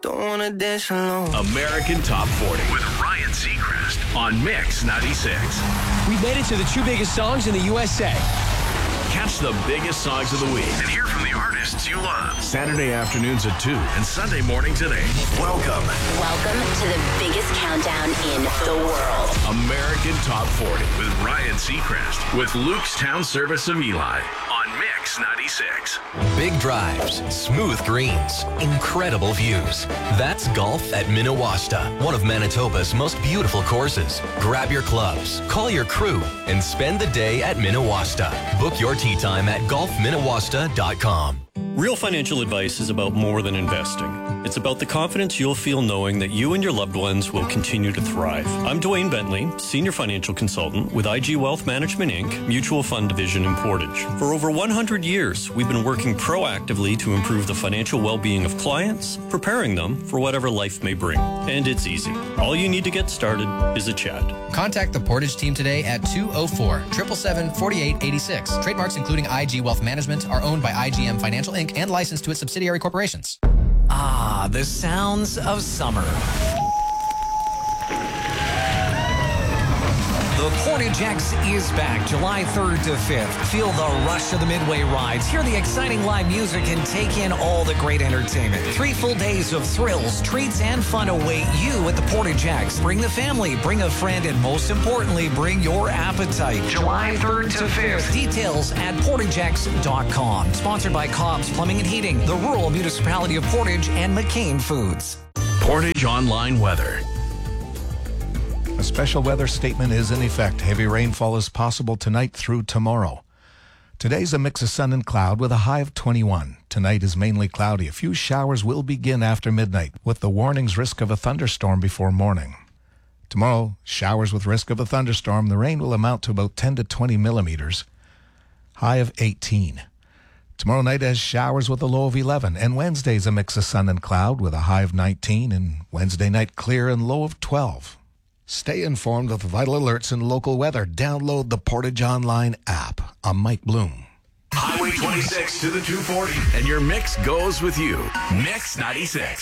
Don't wanna dance alone. American Top 40 with Ryan Seacrest on Mix 96. We made it to the two biggest songs in the USA. Catch the biggest songs of the week and hear from the artists you love. Saturday afternoons at 2 and Sunday mornings at 8. Welcome to the biggest countdown in the world. American Top 40 with Ryan Seacrest with Luke's Town Service of Eli on Mix 96. Big drives, smooth greens, incredible views. That's golf at Minawasta, one of Manitoba's most beautiful courses. Grab your clubs, call your crew, and spend the day at Minawasta. Book your tee time at golfminawasta.com. Real financial advice is about more than investing. It's about the confidence you'll feel knowing that you and your loved ones will continue to thrive. I'm Dwayne Bentley, Senior Financial Consultant with IG Wealth Management, Inc., Mutual Fund Division in Portage. For over 100 years, we've been working proactively to improve the financial well-being of clients, preparing them for whatever life may bring. And it's easy. All you need to get started is a chat. Contact the Portage team today at 204-777-4886. Trademarks including IG Wealth Management are owned by IGM Financial Inc. and licensed to its subsidiary corporations. Ah, the sounds of summer. The Portage X is back July 3rd to 5th. Feel the rush of the Midway rides, hear the exciting live music, and take in all the great entertainment. 3 full days of thrills, treats, and fun await you at the Portage X. Bring the family, bring a friend, and most importantly, bring your appetite. July 3rd to 5th. Details at PortageX.com. Sponsored by Cobb's Plumbing and Heating, the Rural Municipality of Portage, and McCain Foods. Portage Online Weather. A special weather statement is in effect. Heavy rainfall is possible tonight through tomorrow. Today's a mix of sun and cloud with a high of 21. Tonight is mainly cloudy. A few showers will begin after midnight with the warnings risk of a thunderstorm before morning. Tomorrow, showers with risk of a thunderstorm. The rain will amount to about 10 to 20 millimeters. High of 18. Tomorrow night has showers with a low of 11. And Wednesday's a mix of sun and cloud with a high of 19. And Wednesday night clear and low of 12. Stay informed with vital alerts and local weather. Download the Portage Online app. I'm Mike Bloom. Highway 26 to the 240, and your mix goes with you. Mix 96.